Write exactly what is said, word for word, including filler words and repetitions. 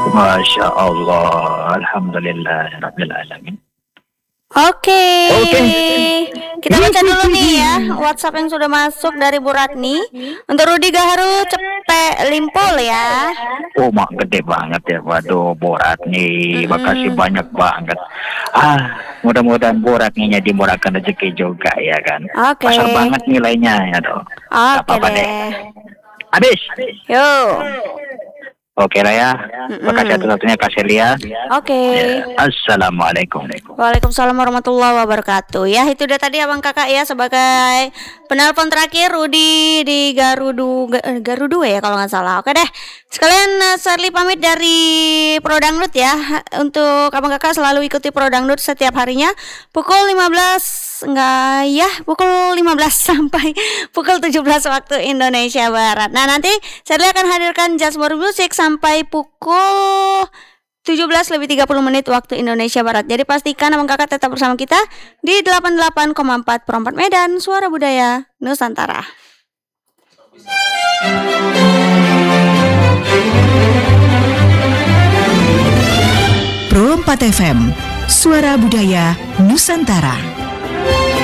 Masya Allah, Alhamdulillah, Rabbil Alamin. Oke. Oke. Kita baca dulu nih ya WhatsApp yang sudah masuk dari Bu Ratni. Untuk Rudi Gaharu Cepet Limpol ya. Oh, mak gede banget ya. Waduh, Borat nih. Makasih banyak banget. Ah, mudah-mudahan Borat nih dimurahkan rezeki juga ya kan. Oke. Besar banget nilainya ya toh. Gak Oke apa-apa deh. Habis. Yuk. Oke lah ya. Makasih satu-satunya Kak Celia. Oke. Ya. Assalamualaikum. Waalaikumsalam warahmatullahi wabarakatuh. Ya, itu dia tadi abang kakak ya sebagai penelpon terakhir Rudi di Garudu Ga- Garudu ya kalau nggak salah. Oke deh. Sekalian uh, Sarli pamit dari Pro Dangdut ya. Untuk abang kakak selalu ikuti Pro Dangdut setiap harinya pukul lima belas enggak ya pukul lima belas sampai pukul tujuh belas waktu Indonesia Barat. Nah, nanti Sarli akan hadirkan Just More Music sampai pukul tujuh belas lebih tiga puluh menit waktu Indonesia Barat. Jadi pastikan abang kakak tetap bersama kita di delapan puluh delapan koma empat Pro empat Medan, Suara Budaya Nusantara. Pro empat F M, Suara Budaya Nusantara.